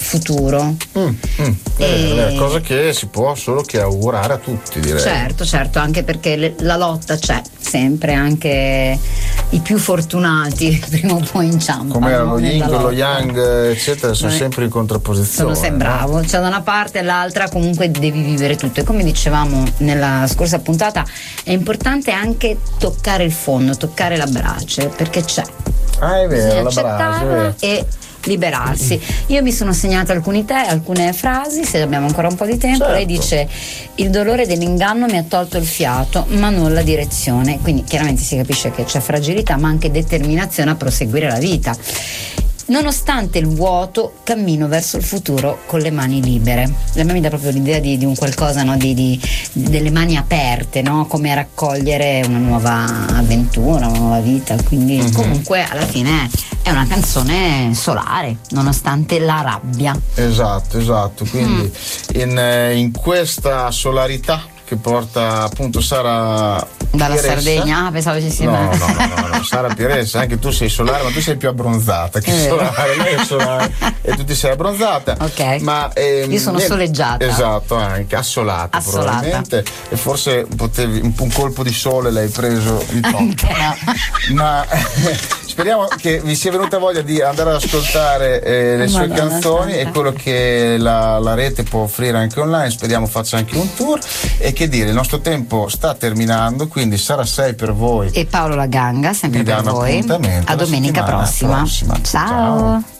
futuro. Cosa che si può solo che augurare a tutti, direi. Certo, anche perché la lotta c'è sempre, anche i più fortunati prima o poi inciampano. Come lo yin, lo yang, eccetera, sono sempre in contrapposizione. Sono bravo, cioè da una parte e l'altra comunque devi vivere tutto, e come dicevamo nella scorsa puntata è importante anche toccare il fondo, toccare la brace, perché c'è. È vero, la brace e liberarsi. Io mi sono segnata alcune frasi, se abbiamo ancora un po' di tempo. Certo. Lei dice: il dolore dell'inganno mi ha tolto il fiato ma non la direzione. Quindi chiaramente si capisce che c'è fragilità ma anche determinazione a proseguire la vita. Nonostante il vuoto, cammino verso il futuro con le mani libere. A me mi dà proprio l'idea di un qualcosa, no? Delle mani aperte, no? Come raccogliere una nuova avventura, una nuova vita. Quindi comunque alla fine è una canzone solare, nonostante la rabbia. Esatto. Quindi in questa solarità che porta appunto Sara dalla Piressa. Sardegna, pensavo ci sia. No, Sara Piressa, anche tu sei solare, ma tu sei più abbronzata che solare. Lei è solare e tu ti sei abbronzata. Ok. Ma io sono soleggiata. Esatto, anche assolata. Probabilmente. E forse potevi un colpo di sole l'hai preso di troppo. Ma speriamo che vi sia venuta voglia di andare ad ascoltare le sue canzoni e quello che la rete può offrire anche online. Speriamo faccia anche un tour. E che dire, il nostro tempo sta terminando, quindi Sara Sei per voi e Paolo La Ganga sempre per voi. A domenica prossima. Ciao.